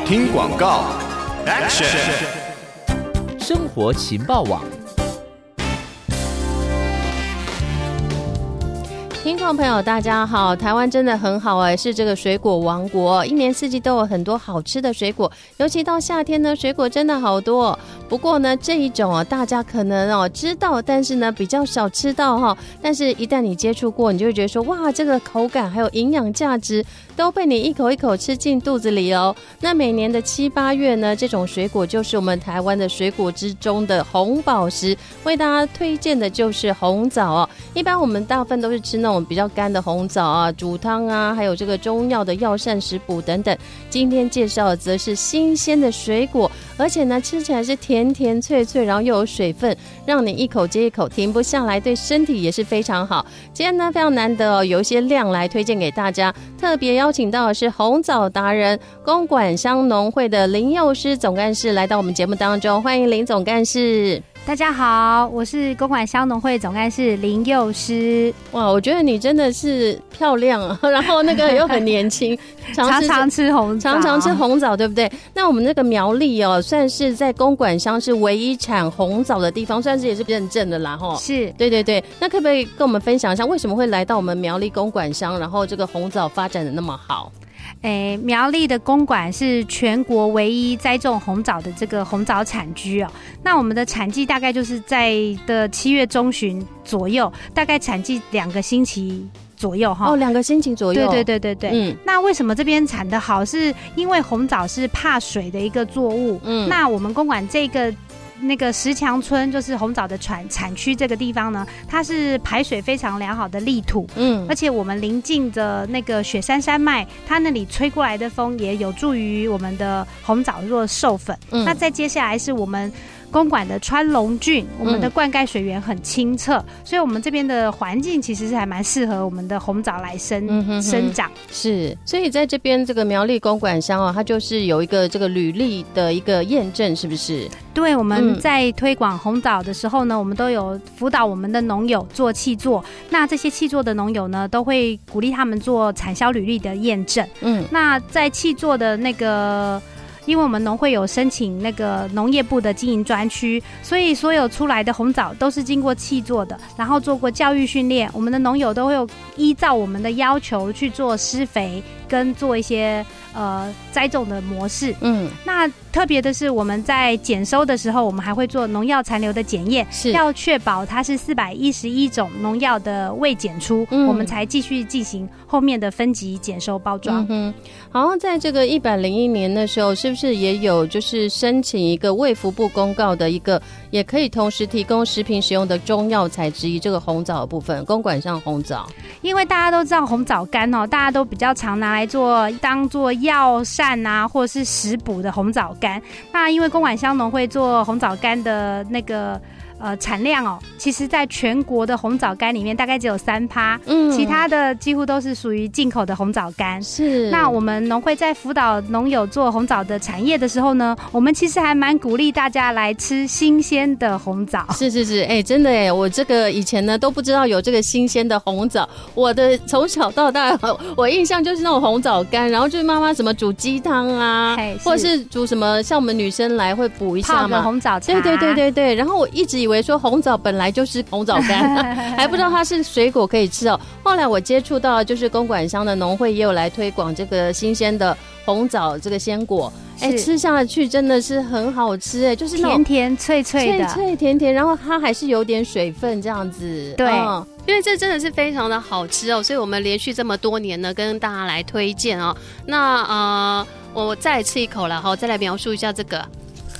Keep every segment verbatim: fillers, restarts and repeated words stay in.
听广告 Action 生活情报网， 听众朋友大家好，台湾真的很好哎，是这个水果王国，一年四季都有很多好吃的水果，尤其到夏天呢，水果真的好多。不过呢，这一种哦，大家可能哦知道，但是呢比较少吃到哈、哦。但是一旦你接触过，你就会觉得说，哇，这个口感还有营养价值都被你一口一口吃进肚子里哦。那每年的七八月呢，这种水果就是我们台湾的水果之中的红宝石，为大家推荐的就是红枣哦。一般我们大部分都是吃那种比较干的红枣啊，煮汤啊，还有这个中药的药膳食补等等。今天介绍的则是新鲜的水果，而且呢吃起来是甜甜脆脆，然后又有水分，让你一口接一口停不下来，对身体也是非常好。今天呢非常难得哦，有一些量来推荐给大家，特别邀请到的是红枣达人公馆乡农会的林幼诗总干事来到我们节目当中，欢迎林总干事。 大家好，我是公馆乡农会总干事林幼诗。 哇，我觉得你真的是漂亮啊，然后那个又很年轻， 常常吃红枣， 常常吃红枣，对不对？那我们那个苗栗哦，算是在公馆乡是唯一产红枣的地方，算是也是认证的啦，哈。 是， 对对对。那可不可以跟我们分享一下，为什么会来到我们苗栗公馆乡，然后这个红枣发展的那么好？ 诶，苗栗的公馆是全国唯一栽种红枣的这个红枣产区哦。那我们的产季大概就是在的七月中旬左右，大概产季两个星期左右哈。 哦，两个星期左右。 对对对对对。嗯。那为什么这边产得好？是因为红枣是怕水的一个作物。嗯。那我们公馆这个。那个石墙村就是红枣的产产区，这个地方呢，它是排水非常良好的砾土，嗯，而且我们临近的那个雪山山脉，它那里吹过来的风也有助于我们的红枣做授粉。嗯，那再接下来是我们公馆的川龙郡，我们的灌溉水源很清澈，嗯、所以我们这边的环境其实是还蛮适合我们的红枣来生、嗯、哼哼生长。 是，所以在这边这个苗栗公馆乡啊，它就是有一个这个履历的一个验证，是不是？ 对，我们在推广红枣的时候呢，我们都有辅导我们的农友做契作。那这些契作的农友呢，都会鼓励他们做产销履历的验证。嗯，那在契作的那个。因为我们农会有申请那个农业部的经营专区，所以所有出来的红枣都是经过契作的，然后做过教育训练，我们的农友都会有依照我们的要求去做施肥跟做一些呃栽种的模式。嗯，那特别的是我们在检收的时候，我们还会做农药残留的检验，是要确保它是四百一十一种农药的未检出，嗯、我们才继续进行后面的分级检收包装。 嗯哼，好像在这个一百零一年的时候，是不是也有就是申请一个卫福部公告的一个，也可以同时提供食品使用的中药材之一，这个红枣的部分，公馆上红枣。 因为大家都知道红枣干哦，大家都比较常拿来做当做药膳啊，或者是食补的红枣干。那因为公馆乡农会做红枣干的那个。呃，产量哦，其实在全国的红枣干里面大概只有三趴，嗯，其他的几乎都是属于进口的红枣干。是，那我们农会在辅导农友做红枣的产业的时候呢，我们其实还蛮鼓励大家来吃新鲜的红枣。 是是是，哎、欸，真的哎，我这个以前呢都不知道有这个新鲜的红枣，我的从小到大，我印象就是那种红枣干，然后就是妈妈什么煮鸡汤啊，或者是煮什么，像我们女生来会补一下嘛， 泡个红枣茶。 对对对对对，然后我一直以为以为说红枣本来就是红枣干还不知道它是水果可以吃哦。后来我接触到就是公馆乡的农会也有来推广这个新鲜的红枣这个鲜果，哎，吃下去真的是很好吃，哎，就是那种甜甜脆脆的， 脆脆甜甜，然后它还是有点水分这样子。 对、 嗯，因为这真的是非常的好吃哦，所以我们连续这么多年呢跟大家来推荐哦。那呃，我再来吃一口了哈，再来描述一下这个，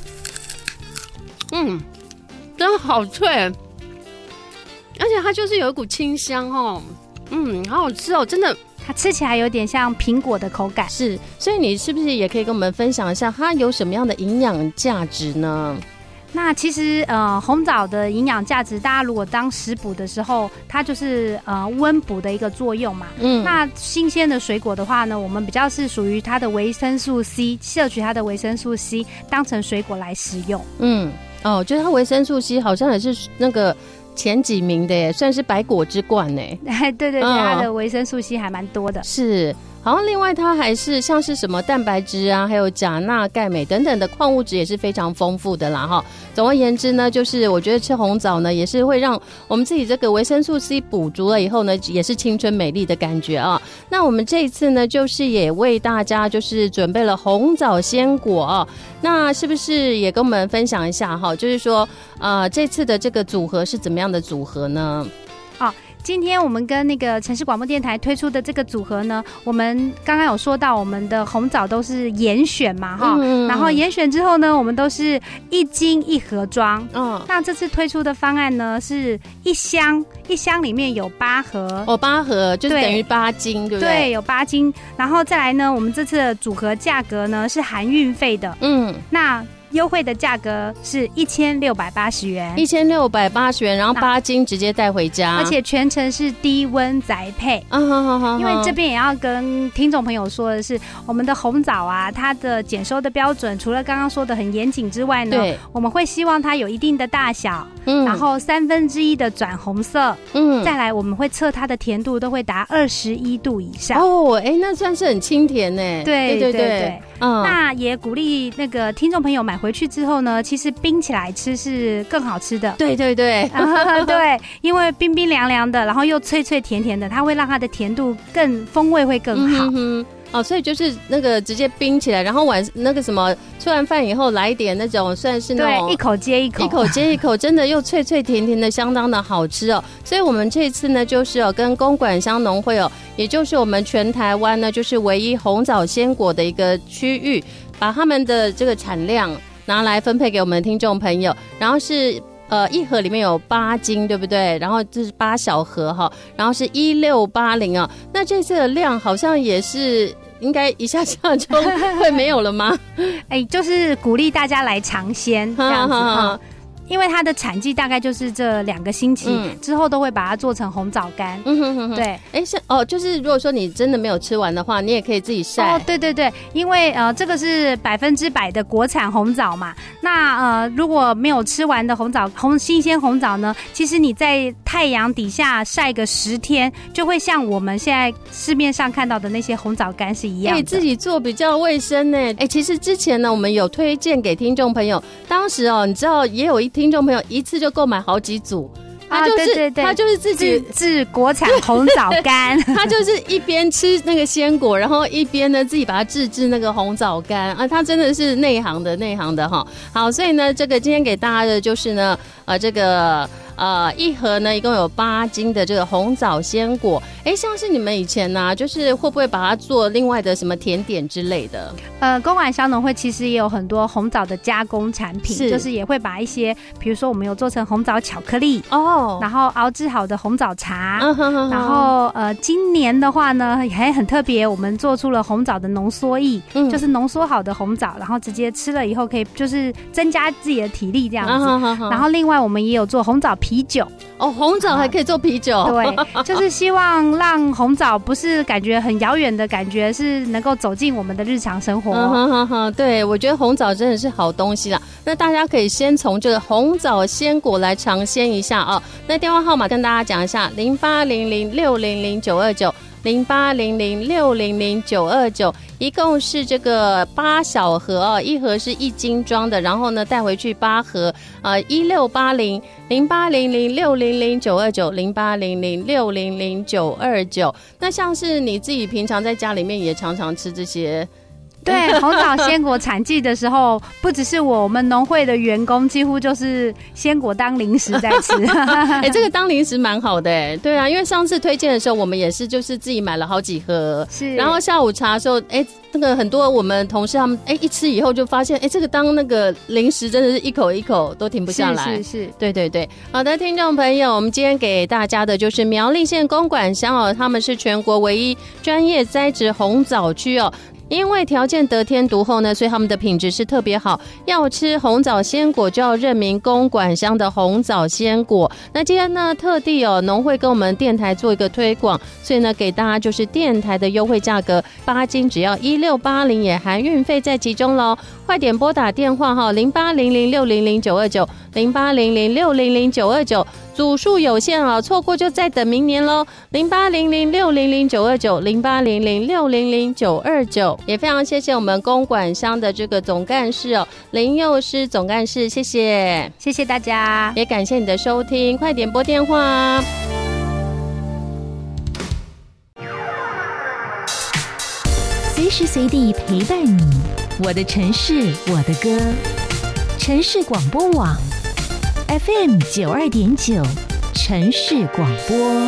嗯。真的好脆，而且它就是有一股清香哦，嗯，好好吃哦，真的， 它吃起来有点像苹果的口感。 是，所以你是不是也可以跟我们分享一下它有什么样的营养价值呢？ 那其实呃，红枣的营养价值，大家如果当食补的时候，它就是呃温补的一个作用嘛。嗯，那新鲜的水果的话呢，我们比较是属于它的维生素 C， 摄取它的维生素 C 当成水果来食用。嗯。 哦，觉得它维生素 C 好像也是那个前几名的耶，算是百果之冠耶。 对对对、嗯，它的维生素 C 还蛮多的。 是， 好像另外它还是像是什么蛋白质啊，还有钾、钠、钙、镁等等的矿物质也是非常丰富的啦哈。总而言之呢，就是我觉得吃红枣呢，也是会让我们自己这个维生素 C 补足了以后呢，也是青春美丽的感觉啊。那我们这一次呢，就是也为大家就是准备了红枣鲜果啊。那是不是也跟我们分享一下哈？就是说，呃，这次的这个组合是怎么样的组合呢？ 哦，今天我们跟那个城市广播电台推出的这个组合呢，我们刚刚有说到我们的红枣都是严选嘛哈、嗯，然后严选之后呢，我们都是一斤一盒装。嗯，那这次推出的方案呢，是一箱一箱里面有八盒。哦， 八盒就是等于八斤，对不对？ 对，有八斤。然后再来呢，我们这次的组合价格呢是含运费的。嗯，那优惠的价格是一千六百八十元， 一千六百八十元，然后八斤直接带回家， 而且全程是低温宅配。啊，好好好，因为这边也要跟听众朋友说的是，我们的红枣啊，它的检收的标准除了刚刚说的很严谨之外呢，对，我们会希望它有一定的大小，嗯，然后三分之一的转红色，嗯，再来我们会测它的甜度都会达二十一度以上。 哦，哎，那算是很清甜呢。 对对对对。嗯，那也鼓励那个听众朋友买回去之后呢，其实冰起来吃是更好吃的。 对对对、 啊、对，因为冰冰凉凉的，然后又脆脆甜甜的，它会让它的甜度更风味会更好。嗯哼哼， 哦，所以就是那个直接冰起来，然后晚那个什么吃完饭以后来一点那种算是那种对一口接一口， 一口接一口，真的又脆脆甜甜的，相当的好吃哦。所以我们这次呢，就是哦跟公馆乡农会哦，也就是我们全台湾呢，就是唯一红枣鲜果的一个区域，把他们的这个产量拿来分配给我们的听众朋友，然后是。呃，一盒里面有八斤，对不对？然后这是八小盒哈，然后是一六八零啊。那这次的量好像也是应该一下下就会没有了吗？ 哎，就是鼓励大家来尝鲜这样子哈。因为它的产季大概就是这两个星期、嗯、之后都会把它做成红枣干。嗯哼哼哼，对， 哎，像哦，就是如果说你真的没有吃完的话，你也可以自己晒。 哦，对对对，因为呃，这个是百分之百的国产红枣嘛。那呃，如果没有吃完的红枣，红新鲜红枣呢，其实你在太阳底下晒个十天，就会像我们现在市面上看到的那些红枣干是一样的。 可以自己做比较卫生呢。哎，其实之前呢，我们有推荐给听众朋友，当时哦，你知道也有一听众朋友一次就购买好几组，他就是、啊、对对对，他就是自己制国产红枣干， 他就是一边吃那个鲜果，然后一边呢自己把它自制那个红枣干啊，他真的是内行的内行的哈。好，所以呢，这个今天给大家的就是呢，呃，这个。呃，一盒呢一共有八斤的这个红枣鲜果，哎，像是你们以前呢、啊，就是会不会把它做另外的什么甜点之类的？ 呃，公馆乡农会其实也有很多红枣的加工产品，是就是也会把一些，比如说我们有做成红枣巧克力哦，然后熬制好的红枣茶，嗯、哼哼哼然后呃，今年的话呢还很特别，我们做出了红枣的浓缩液，嗯、就是浓缩好的红枣，然后直接吃了以后可以就是增加自己的体力这样子。嗯、哼哼哼然后另外我们也有做红枣啤酒哦，红枣还可以做啤酒， 啊、对，就是希望让红枣不是感觉很遥远的感觉，是能够走进我们的日常生活。 嗯哼哼哼，对，我觉得红枣真的是好东西啦。那大家可以先从这个红枣鲜果来尝鲜一下哦。那电话号码跟大家讲一下：零八零零六零零九二九。零八零零六零零九二九，一共是这个八小盒哦，一盒是一斤装的，然后呢带回去八盒，呃，一六八零零八零零六零零九二九零八零零六零零九二九。那像是你自己平常在家里面也常常吃这些。 对，红枣鲜果产季的时候，不只是我们农会的员工，几乎就是鲜果当零食在吃。 哎、欸，这个当零食蛮好的哎、欸。对啊，因为上次推荐的时候，我们也是就是自己买了好几盒，是。然后下午茶的时候，哎、欸，那个很多我们同事他们，哎、欸，一吃以后就发现，哎、欸，这个当那个零食真的是一口一口都停不下来。 是是是， 对对对。好的，听众朋友，我们今天给大家的就是苗栗县公馆乡哦，他们是全国唯一专业栽植红枣区哦。 因为条件得天独厚呢，所以他们的品质是特别好。要吃红枣鲜果，就要认明公馆乡的红枣鲜果。那今天呢，特地哦，农会跟我们电台做一个推广，所以呢，给大家就是电台的优惠价格，八斤只要一六八零，也含运费在其中喽。快点拨打电话哈，零八零零六零零九二九，零八零零六零零九二九，组数有限啊，错过就再等明年喽。零八零零六零零九二九，零八零零六零零九二九，也非常谢谢我们公馆乡的这个总干事哦，林幼诗总干事，谢谢， 谢谢大家， 也感谢你的收听，快点拨电话。 随时随地陪伴你，我的城市，我的歌，城市广播网 F M 九二点九，城市广播。